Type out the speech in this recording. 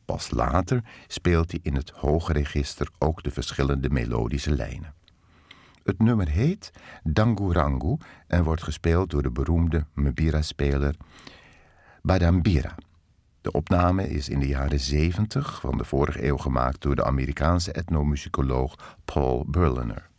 Pas later speelt hij in het hoge register ook de verschillende melodische lijnen. Het nummer heet Dangu Rangu en wordt gespeeld door de beroemde mbira-speler Badambira. De opname is in de jaren 70 van de vorige eeuw gemaakt door de Amerikaanse etnomusicoloog Paul Berliner.